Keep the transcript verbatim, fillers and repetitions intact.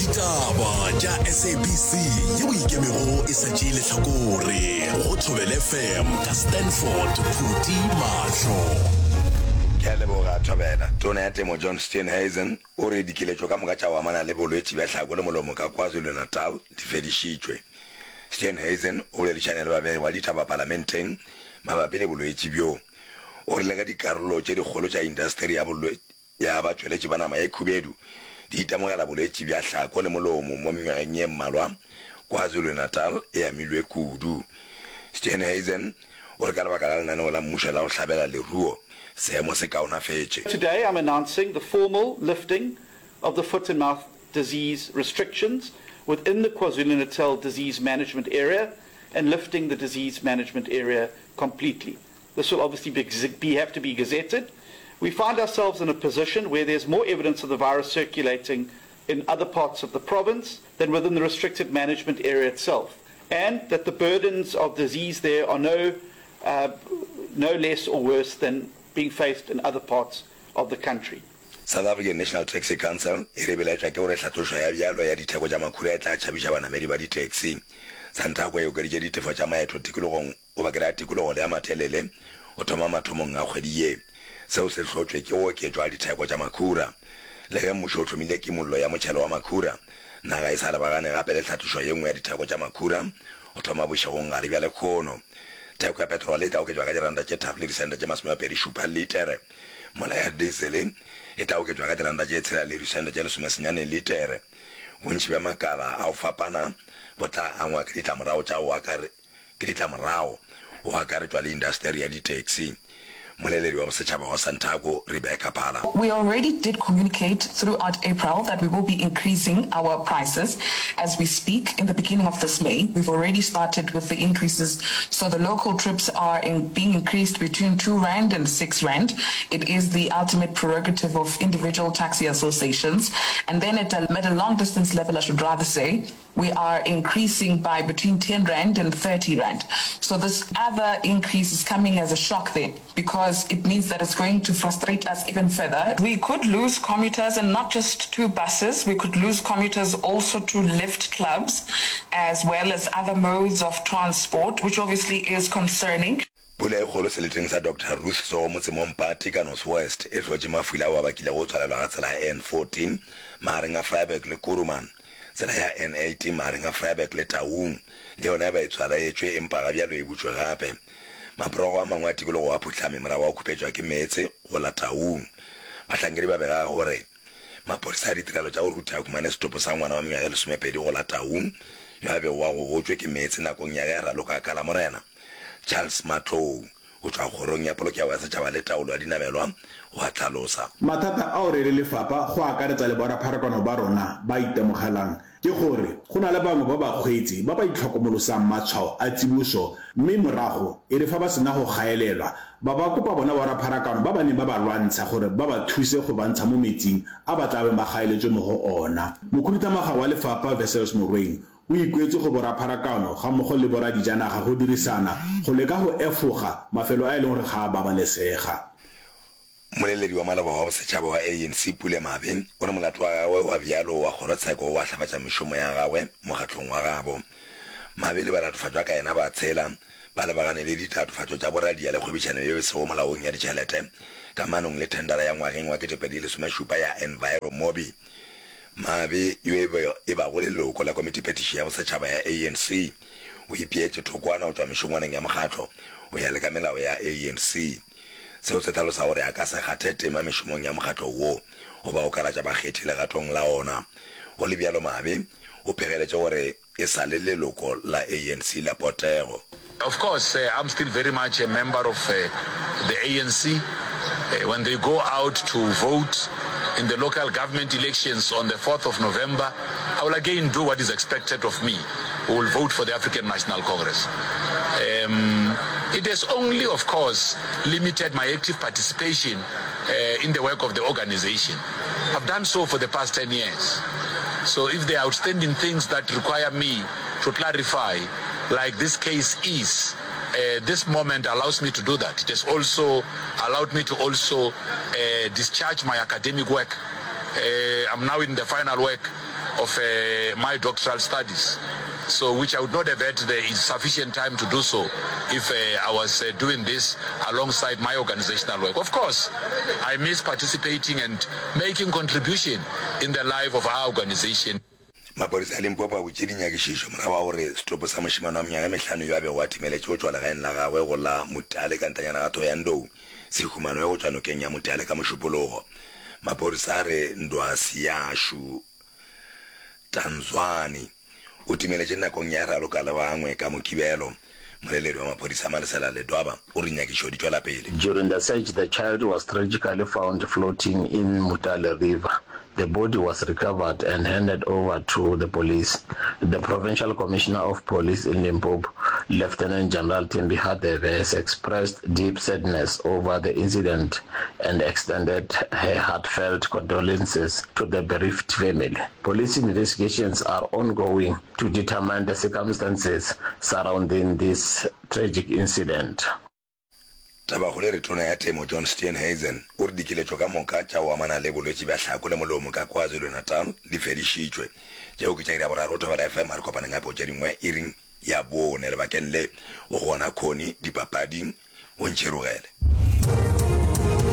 ditaba tša S A B C yeo ikemego e sa tšeele hlakore go Thobela F M ka Stanford Phuti Mahlo. Ke leboga Thobela. Tona ya temo John Steenhuisen o re dikiletšo ka moka tša amana le bolwetši bja hlako le molomo ka KwaZulu-Natal di fedišitšwe. Steenhuisen o boledišane le babegi wa ditaba parlamenteng mabapi le bolwetši bjo. O rile ka dikarolo tše dikgolo tša industry ya bolwetši ya batšweletši ba nama ya khubedu di itamogela bolwetši bja hlako le molomo mo mengwageng ye mmalwa KwaZulu-Natal e amilwe kudu. Steenhuisen o re ka lebaka la lenaneo la mmušo la go hlabela leruo seemo se kaonafetše. Today I'm announcing the formal lifting of the foot and mouth disease restrictions within the KwaZulu-Natal disease management area and lifting the disease management area completely. This will obviously be, be, have to be gazetted. We find ourselves in a position where there's more evidence of the virus circulating in other parts of the province than within the restricted management area itself, and that the burdens of disease there are no, uh, no less or worse than being faced in other parts of the country. South African National Taxi Council e rebeletša ke gore tlhatlošo ya bjalo ya ditheko tša makhura e tla tšhabiša banamedi ba di-taxi. Santaco e okeditše ditefo tša maeto tikologong o bakela tikologo le ya mathelele o thoma mathomong a kgwedi ye. Seo se hlotšwe ke oketšo a ditheko tša makhura. Le ge mmušo o thomile kimollo ya motšhelo wa makhura, naga e sa lebagane gape le tlhatlošo ye nngwe ya ditheko tša makhura o thoma bošegong gare bja lekgono. Theko ya petrol e tla oketšwa ka diranta tše tharo le disente tše masomepedi šupa litere. Mola ya diesel e tla oketšwa ka diranta tše tshela le disente tše lesomesenyane litere. Bontši bja makala a o fapana bo tla angwa ke ditlamorago tša ke ditlamorago o akaretšwa le industry ya di-taxi. Rebecca Pala. We already did communicate throughout April that we will be increasing our prices as we speak in the beginning of this May. We've already started with the increases. So the local trips are in being increased between two rand and six rand. It is the ultimate prerogative of individual taxi associations. And then at a, at a long distance level, I should rather say, we are increasing by between ten rand and thirty rand. So this other increase is coming as a shock there because it means that it's going to frustrate us even further. We could lose commuters, and not just to buses. We could lose commuters also to lift clubs as well as other modes of transport, which obviously is concerning. Pula e kgolo seleteng sa Doctor Ruth So motsemong Pati ka North West e tlotše mafula wa bakile go tshwarelwa ga tsela ya N fourteen magareng a Vryburg le Kuruman. Tsela ya N eighteen magareng a Vryburg le Taung le yona ba e tshwaretswe empa ga bjalo e butšwe gape. Maprogo a mangwe a tikologo wa Phutlhame morago wa khupetšwa ke meetse go la Taung. Bahlankedi ba bega gore maphodisa a ditirelo tša go ruta a khumane setopo sa ngwana wa mengwaga e lesomepedi go la Taung yo a bego wa go gotswe ke meetse nakong ya ge raloka a Kala Morena. Charles Matlou o tswa kgorong ya polokego ya setšhaba le taolo ya dinamelwa go a tlhalosa. Mathata a o re le lefapha go akaretsa le borapharakano ba rona ba itemogelang ke gore go na le bangwe ba bakgweetsi ba ba itlhokomolosang matshwao a tsiboso mme morago e re fa ba sena go gaelelwa ba ba kopa bona borapharakano ba ba neng ba ba lwantsha gore ba ba thuse go bantsha mo metsing a ba tlabe ba gaeletswe mo go ona. Mokhuduthamaga wa lefapha Wessels Morweni o ikwetse go borapharakano ga mmogo le boradijanaga go dirisana go leka go efoga mafelo a e leng gore ga a babalesega. Moleledi wa malaba wa setšhaba wa A N C Pule Mabe o re molato wa gagwe wa bjalo wa kgorotsheko wa hlabatša mešomo ya gagwe mokgatlong wa gabo. Mabe le balatofatšwa ka yena ba tshela ba lebagane le ditatofatšo tša boradia le kgwebišano yeo e sego molaong ya ditšhelete ka manong le tendera ya ngwageng wa ketepedi lesomešupa ya Enviro Mobi. Mabe yo e ba go leloko la komiti petiši ya bosetšhaba ya A N C o ipeetše thokwana o tšwa mešongwaneng ya mokgatlo o ya le ka melao ya A N C. Seo se tlhalosa gore a ka se kgathe tema mešomong ya mokgatlo wo go ba o karatša bakgethi legatong la ona. Go le bjalo Mabe o phegeletše gore e sa le leloko la A N C la Potego. Of course, uh, I'm still very much a member of uh, the A N C. Uh, when they go out to vote in the local government elections on the fourth of November, I will again do what is expected of me. We will vote for the African National Congress. Um, it has only, of course, limited my active participation uh, in the work of the organization. I've done so for the past ten years. So if there are outstanding things that require me to clarify, like this case is, uh, this moment allows me to do that. It has also allowed me to also uh, discharge my academic work. Uh, I'm now in the final work of uh, my doctoral studies. So, which I would not have had the sufficient time to do so if uh, I was uh, doing this alongside my organizational work. Of course, I miss participating and making contribution in the life of our organization. Maporisa a Limpopo o tšedinyakešešo mora wa gore setopo sa mošimane wa monyane mehlano yo a be wa timele tšo tšwala gaeng la gagwe go la Mutale ka ntanyana ga Thohoyandou ya Ndou sehumano ya go tšwa nokeng ya Mutale ka mošupologo. Maporisa a re Ndwasi yashu Tanzwani o timeletše nakong ya raro ka le bangwe ka Mokibelo. During the search, the child was tragically found floating in Mutale River. The body was recovered and handed over to the police. The Provincial Commissioner of Police in Limpopo, Lieutenant General Thembi Hadebe, has expressed deep sadness over the incident and extended her heartfelt condolences to the bereaved family. Police investigations are ongoing to determine the circumstances surrounding this tragic incident. Taba go le re tona ya Temo John Steenhuisen o re dikiletšo ka moka tša o amana le bolwetši bja hlako le molomo ka KwaZulu-Natal di fedišitšwe tšeo ke tša ira boraro Thobela F M a re kopaneng gape o tša dingwe e reng ya bone lebakeng le o gona khoni dipapading o ntšherogele.